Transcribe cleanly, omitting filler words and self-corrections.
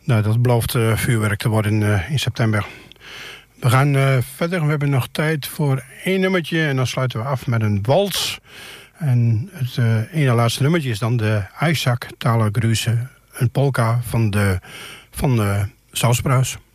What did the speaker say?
Nou, dat belooft vuurwerk te worden in september. We gaan verder. We hebben nog tijd voor 1 nummertje. En dan sluiten we af met een wals. En het ene laatste nummertje is dan de Isaac Thaler Grüße. Een polka van de Sausbruis.